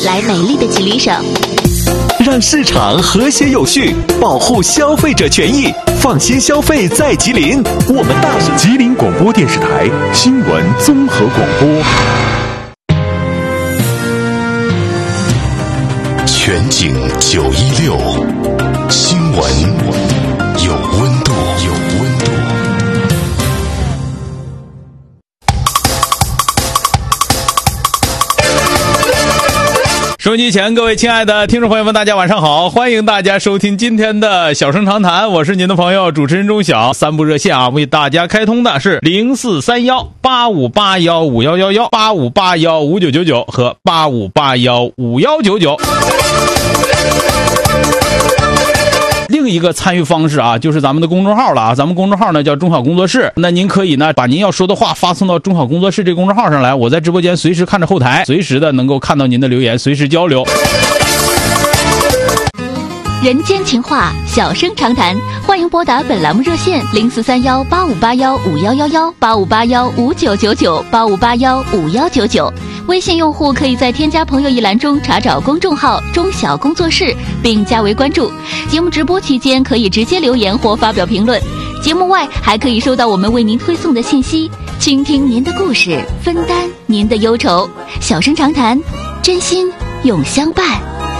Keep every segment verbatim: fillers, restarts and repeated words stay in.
来美丽的吉林省， 让市场和谐有序，保护消费者权益，放心消费在吉林。我们大声吉林广播电视台新闻综合广播， 全景九一六，新闻有温度，有温度。 收音机前各位亲爱的听众朋友们，大家晚上好，欢迎大家收听今天的小声长谈，我是您的朋友主持人钟晓。三部热线啊，为大家开通的是零四三幺八五八幺五幺幺幺、八五八幺五九九九和八五八幺五幺九九。另一个参与方式啊，就是咱们的公众号了啊，咱们公众号呢叫中小工作室，那您可以呢把您要说的话发送到中小工作室这个公众号上来，我在直播间随时看着后台，随时的能够看到您的留言，随时交流。 人间情话，小声长谈，欢迎拨打本栏目热线零四三幺八五八幺五幺幺幺、八五八幺五九九九、八五八幺五幺九九。微信用户可以在添加朋友一栏中查找公众号中小工作室并加为关注。节目直播期间可以直接留言或发表评论，节目外还可以收到我们为您推送的信息，倾听您的故事，分担您的忧愁。小声长谈，真心永相伴。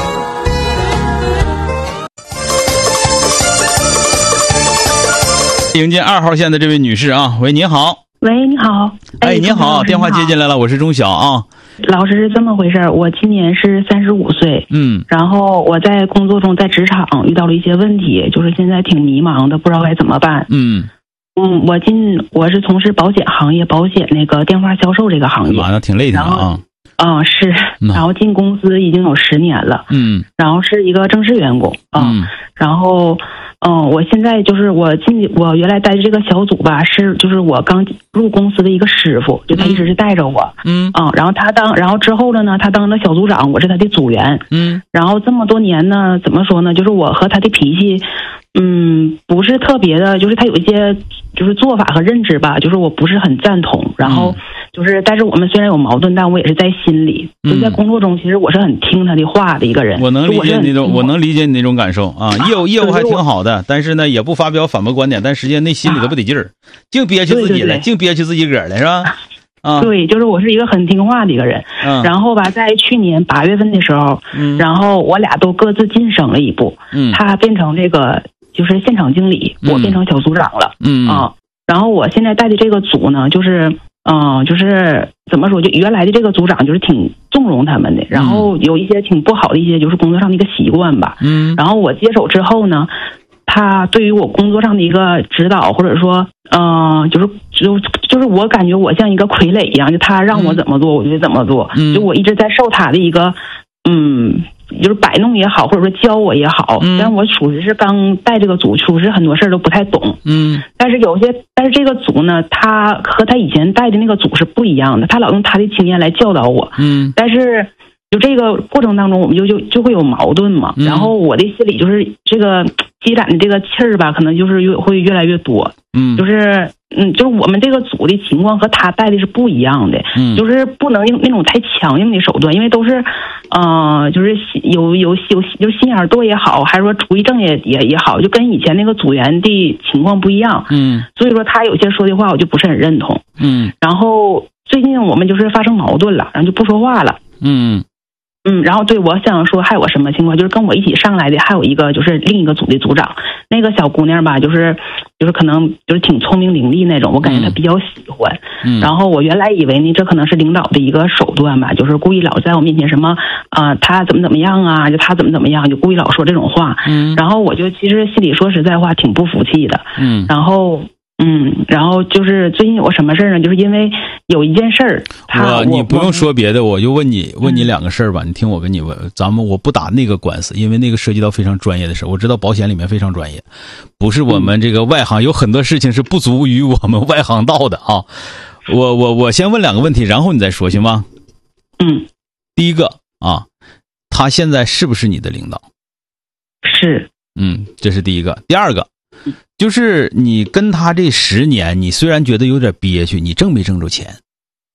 迎接二号线的这位女士啊，喂，您好。 喂，你好。 哎，您好，电话接进来了，我是钟晓啊。 老师是这么回事，我今年是三十五岁， 嗯， 然后我在工作中在职场遇到了一些问题，就是现在挺迷茫的，不知道该怎么办。 嗯嗯，我进我是从事保险行业，保险那个电话销售这个行业， 马上挺累的啊。 啊、嗯，是，然后进公司已经有十年了， 嗯， 然后是一个正式员工啊、 嗯， 然后。嗯，我现在就是我进我原来带的这个小组吧，是就是我刚入公司的一个师傅，就他一直是带着我， 嗯啊，然后他当然后之后了呢，他当了小组长，我是他的组员， 嗯， 然后这么多年呢，怎么说呢？就是我和他的脾气，嗯，不是特别的，就是他有一些就是做法和认知吧，就是我不是很赞同，然后就是，但是我们虽然有矛盾，但我也是在心里，就在工作中，其实我是很听他的话的一个人。 我能理解你那种，我能理解你那种感受啊，业务业务还挺好的。但是呢，也不发表反驳观点，但实际上内心里头不得劲儿，净憋屈自己了，净憋屈自己个儿了，是吧？啊， 对，就是我是一个很听话的一个人。嗯，然后吧，在去年八月份的时候，嗯，然后我俩都各自晋升了一步，嗯，他变成这个就是现场经理，我变成小组长了，嗯啊，然后我现在带的这个组呢，就是。嗯，就是怎么说，就原来的这个组长就是挺纵容他们的，然后有一些挺不好的一些就是工作上的一个习惯吧。嗯，然后我接手之后呢，他对于我工作上的一个指导，或者说，嗯、呃，就是就就是我感觉我像一个傀儡一样，就他让我怎么做，我就怎么做。嗯，就我一直在受他的一个，嗯。就是摆弄也好，或者说教我也好，嗯，但我属实是刚带这个组，属实很多事儿都不太懂，嗯，但是有些，但是这个组呢，他和他以前带的那个组是不一样的，他老用他的经验来教导我，嗯，但是就这个过程当中，我们就就就会有矛盾嘛，嗯，然后我的心里就是这个积攒的这个气儿吧，可能就是越会越来越多，嗯，就是嗯，就是我们这个组的情况和他带的是不一样的，嗯，就是不能用那种太强硬的手段，因为都是。呃，就是有有有就是心眼儿多也好，还是说主意正也也也好，就跟以前那个组员的情况不一样。嗯，所以说他有些说的话我就不是很认同。嗯，然后最近我们就是发生矛盾了，然后就不说话了。嗯嗯，然后对我想说还有个什么情况，就是跟我一起上来的还有一个就是另一个组的组长，那个小姑娘吧，就是就是可能就是挺聪明伶俐那种，我感觉她比较喜欢。嗯，然后我原来以为呢，这可能是领导的一个手段吧，就是故意老在我面前什么啊、呃，他怎么怎么样啊，就他怎么怎么样，就故意老说这种话。嗯，然后我就其实心里说实在话挺不服气的。嗯，然后。嗯，然后就是最近有个什么事儿呢？就是因为有一件事儿， 我你不用说别的，我就问你问你两个事儿吧。你听我跟你问，咱们我不打那个官司，因为那个涉及到非常专业的事，我知道保险里面非常专业，不是我们这个外行，有很多事情是不足于我们外行道的啊。我我我先问两个问题，然后你再说行吗？ 嗯， 第一个啊，他现在是不是你的领导？ 是。 嗯，这是第一个。第二个。就是你跟他这十年，你虽然觉得有点憋屈，你挣没挣着钱？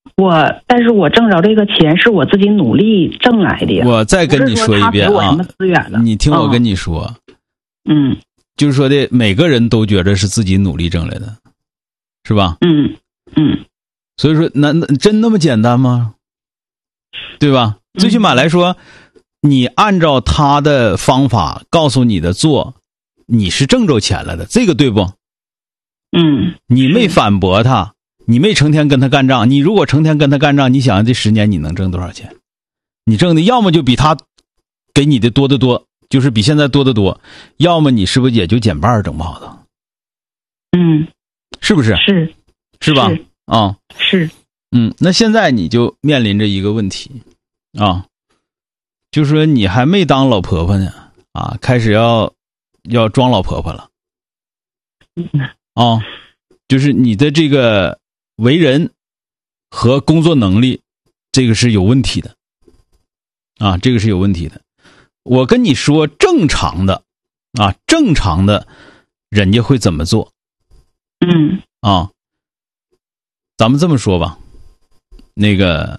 我，但是我挣着这个钱是我自己努力挣来的。 我再跟你说一遍啊，你听我跟你说， 嗯， 就是说的每个人都觉得是自己努力挣来的，是吧？ 嗯嗯。 所以说，那那真那么简单吗？对吧？最起码来说，你按照他的方法告诉你的做，你是挣着钱了的，这个对不？ 嗯。 你没反驳他。你没成天跟他干仗，你如果成天跟他干仗，你想想这十年你能挣多少钱？你挣的要么就比他给你的多得多，就是比现在多得多，要么你是不是也就减半整不好的？ 嗯， 是不是？ 是， 是吧？啊， 是， 嗯，那现在你就面临着一个问题啊，就是说你还没当老婆婆呢啊，开始要要装老婆婆了啊，就是你的这个为人和工作能力，这个是有问题的啊，这个是有问题的。我跟你说，正常的啊，正常的人家会怎么做？ 嗯啊，咱们这么说吧，那个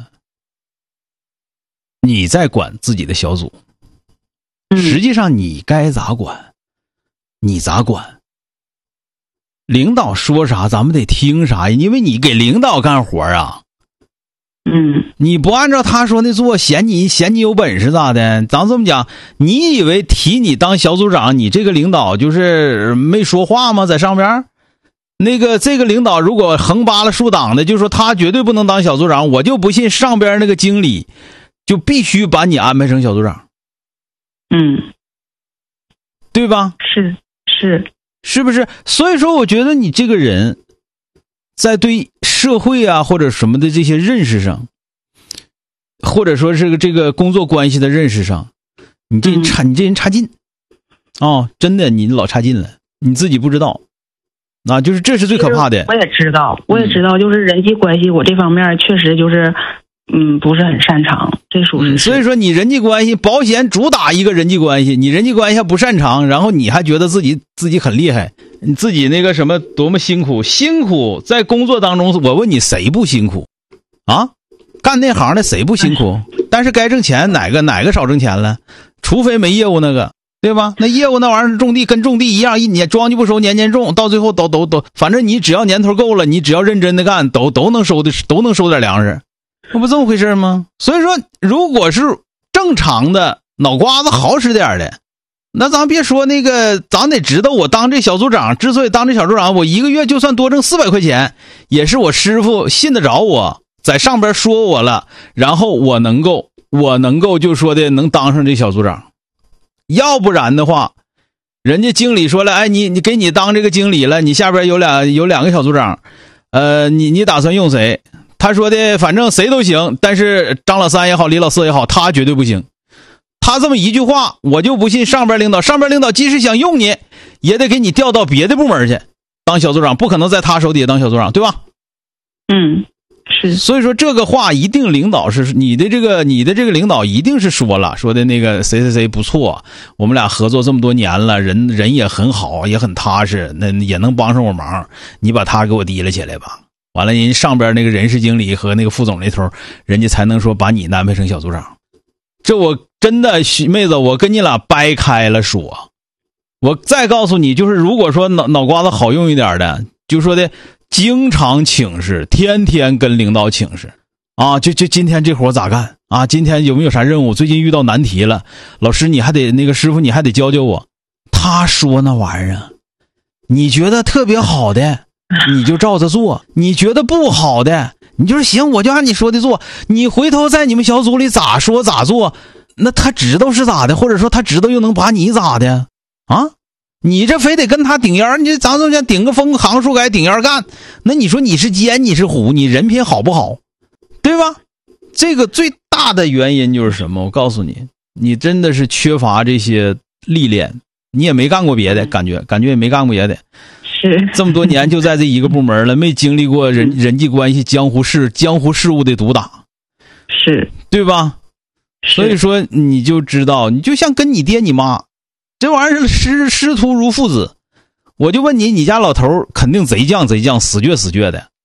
你在管自己的小组，实际上你该咋管，你咋管。领导说啥咱们得听啥，因为你给领导干活啊。 嗯， 你不按照他说的做，嫌你嫌你有本事咋的？咱这么讲，你以为提你当小组长，你这个领导就是没说话吗？在上边那个这个领导如果横扒了竖挡的，就说他绝对不能当小组长，我就不信上边那个经理就必须把你安排成小组长。 嗯， 对吧？ 是是。 是不是？所以说我觉得你这个人在对社会啊或者什么的这些认识上，或者说是个这个工作关系的认识上，你这人差、嗯、你这人差劲哦，真的你老差劲了，你自己不知道啊，就是这是最可怕的。 我也知道我也知道就是人际关系我这方面确实就是嗯，不是很擅长，这属实、 嗯。所以说你人际关系，保险主打一个人际关系，你人际关系还不擅长，然后你还觉得自己自己很厉害，你自己那个什么多么辛苦，辛苦在工作当中，我问你谁不辛苦啊？干那行的谁不辛苦？但是该挣钱哪个哪个少挣钱了？除非没业务那个，对吧？那业务那玩意儿种地跟种地一样，一年庄稼不收年年种，到最后都都都，反正你只要年头够了，你只要认真的干，都都能收的，都能收点粮食。这不这么回事吗？所以说如果是正常的脑瓜子好使点的，那咱别说那个，咱得知道我当这小组长，之所以当这小组长，我一个月就算多挣四百块钱，也是我师傅信得着我，在上边说我了，然后我能够我能够就说的能当上这小组长。要不然的话，人家经理说了，哎，你你给你当这个经理了，你下边有俩有两个小组长，呃，你你打算用谁？他说的反正谁都行，但是张老三也好，李老四也好，他绝对不行。他这么一句话，我就不信上边领导，上边领导即使想用你，也得给你调到别的部门去当小组长，不可能在他手底下当小组长，对吧？ 嗯，是。 所以说这个话一定领导是你的这个你的这个领导一定是说了，说的那个谁谁谁不错，我们俩合作这么多年了，人人也很好，也很踏实，那也能帮上我忙，你把他给我提了起来吧。完了，人上边那个人事经理和那个副总那头，人家才能说把你安排成小组长。这我真的妹子，我跟你俩掰开了说。我再告诉你，就是如果说脑脑瓜子好用一点的，就说的经常请示，天天跟领导请示啊，就就今天这活咋干啊？今天有没有啥任务？最近遇到难题了，老师你还得那个师傅你还得教教我。他说那玩意儿，你觉得特别好的。你就照着做，你觉得不好的，你就是行，我就按你说的做。你回头在你们小组里咋说咋做，那他知道是咋的，或者说他知道又能把你咋的啊？你这非得跟他顶腰，你咱这么讲顶个风行树改顶腰干，那你说你是奸你是虎，你人品好不好，对吧？这个最大的原因就是什么？我告诉你，你真的是缺乏这些历练，你也没干过别的，感觉感觉也没干过别的。 是这么多年就在这一个部门了，没经历过人人际关系江湖事江湖事务的毒打， 是对吧？所以说你就知道，你就像跟你爹你妈这玩意儿师师徒如父子。我就问你，你家老头肯定贼犟贼犟，死倔死倔的，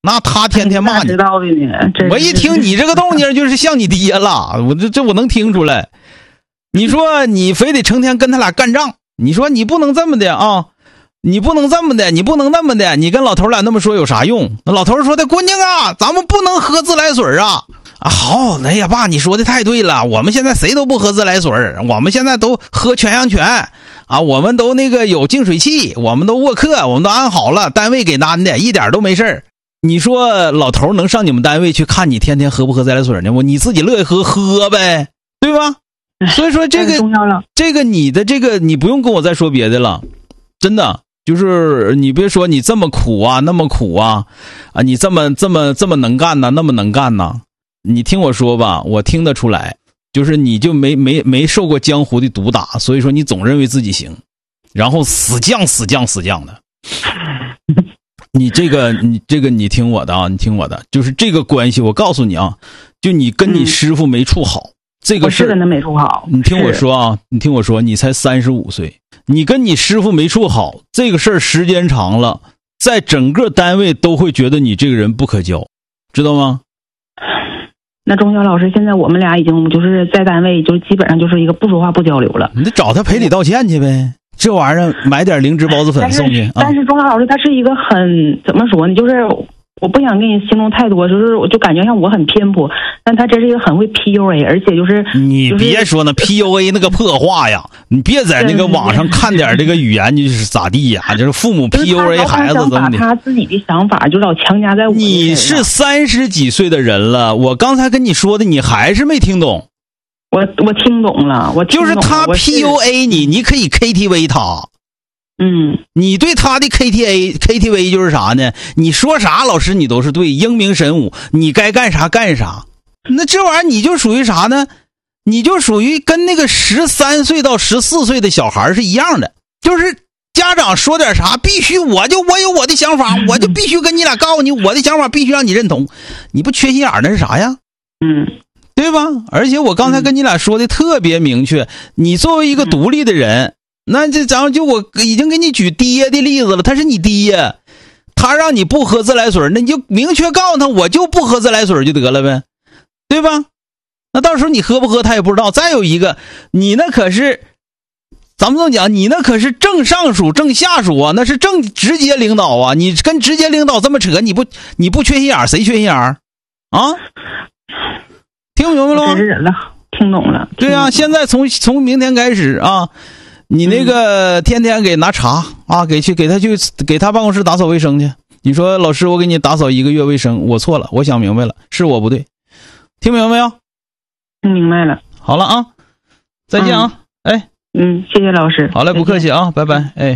那他天天骂你。 知道的呢。 我一听你这个动静，就是像你爹了，我这这我能听出来。你说你非得成天跟他俩干仗，你说你不能这么的啊，你不能这么的，你不能那么的，你跟老头俩那么说有啥用？那老头说的，姑娘啊，咱们不能喝自来水啊。啊，好，哎呀，爸，你说的太对了，我们现在谁都不喝自来水，我们现在都喝全羊泉啊，我们都那个有净水器，我们都沃克，我们都安好了，单位给安的，一点都没事儿。你说老头能上你们单位去看你天天喝不喝自来水呢？我你自己乐意喝喝呗，对吧？所以说这个这个你的这个你不用跟我再说别的了，真的就是你别说你这么苦啊，那么苦啊，啊，你这么这么这么能干呐，那么能干呐。你听我说吧，我听得出来，就是你就没没没受过江湖的毒打，所以说你总认为自己行，然后死犟死犟死犟的。你这个你这个你听我的啊，你听我的，就是这个关系，我告诉你啊，就你跟你师傅没处好，嗯、这个事我是跟他没处好。 你听我说啊，你听我说，你才三十五岁，你跟你师傅没处好，这个事儿时间长了，在整个单位都会觉得你这个人不可交，知道吗？ 那钟晓老师，现在我们俩已经就是在单位，就基本上就是一个不说话不交流了。 你得找他赔礼道歉去呗，这玩意儿买点灵芝孢子粉送去。 但是，但是钟晓老师他是一个很怎么说呢？就是我不想跟你形容太多，就是我就感觉像我很偏颇，但他这是一个很会 P U A， 而且就是你别说那 P U A 那个破话呀，你别在那个网上看点这个语言就是咋地呀，就是父母 P U A 孩子怎么的， 他自己的想法就老强加在我。 你是三十几岁的人了，我刚才跟你说的，你还是没听懂。 我我听懂了，我听懂了就是他 P U A 你，你可以 K T V 他。 嗯， 你对他的 K T A K T V 就是啥呢？你说啥老师你都是对，英明神武，你该干啥干啥。那这玩意儿你就属于啥呢？你就属于跟那个十三岁到十四岁的小孩是一样的，就是家长说点啥必须我就我有我的想法，我就必须跟你俩告诉你我的想法必须让你认同，你不缺心眼儿那是啥呀？ 嗯， 对吧？而且我刚才跟你俩说的特别明确，你作为一个独立的人。那这咱们就我已经给你举爹的例子了，他是你爹，他让你不喝自来水，那你就明确告诉他我就不喝自来水就得了呗，对吧？那到时候你喝不喝他也不知道。再有一个，你那可是咱们这么讲，你那可是正上属正下属啊，那是正直接领导啊，你跟直接领导这么扯，你不你不缺心眼谁缺心眼啊？听明白了吗？ 真是人了，听懂了。 对啊，现在从从明天开始啊，你那个天天给拿茶啊，给去给他去给他办公室打扫卫生去。你说老师，我给你打扫一个月卫生，我错了，我想明白了，是我不对。听明白没有？ 听明白了。 好了啊，再见啊！嗯、哎， 嗯，谢谢老师。 好嘞，不客气啊，拜拜。哎。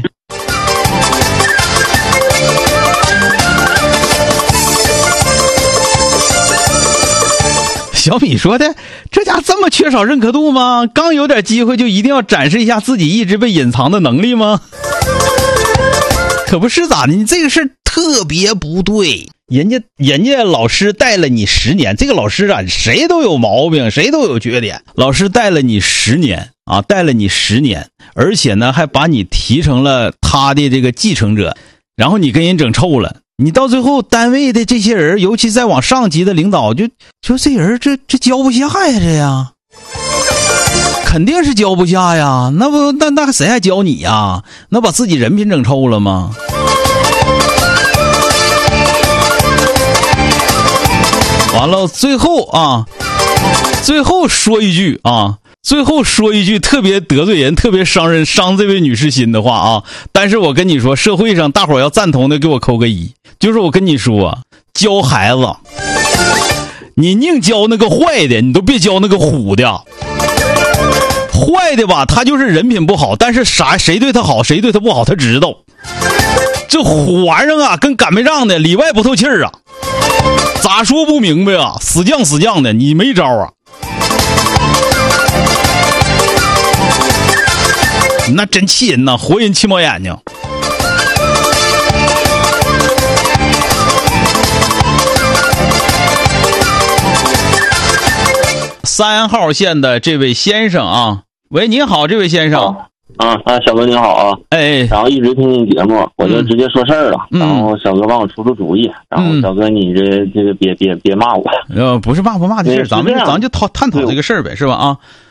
小米说的，这家这么缺少认可度吗？刚有点机会就一定要展示一下自己一直被隐藏的能力吗？可不是咋的，你这个事特别不对。人家人家老师带了你十年，这个老师啊，谁都有毛病，谁都有缺点。老师带了你十年啊，带了你十年，而且呢还把你提成了他的这个继承者，然后你跟人整臭了。你到最后单位的这些人，尤其再往上级的领导，就就这人这这交不下呀，这呀，肯定是交不下呀。那不那那谁还教你呀？那把自己人品整臭了吗？完了，最后啊，最后说一句啊。最后说一句特别得罪人、特别伤人、伤这位女士心的话啊！但是我跟你说，社会上大伙儿要赞同的，给我扣个一。就是我跟你说，教孩子，你宁教那个坏的，你都别教那个虎的。坏的吧，他就是人品不好，但是啥谁对他好，谁对他不好，他知道。这虎玩意儿啊，跟擀面杖的，里外不透气儿啊，咋说不明白啊？死犟死犟的，你没招啊！那真气人呐，活人气冒眼睛。三号线的这位先生啊，喂，您好，这位先生， 啊啊，小哥您好啊！ 哎， 然后一直听你节目，我就直接说事儿了。 嗯、 然后小哥帮我出出主意。然后小哥你这这个别别别骂我。 呃，不是骂不骂的事，咱们咱就讨探讨这个事儿呗，是吧？啊，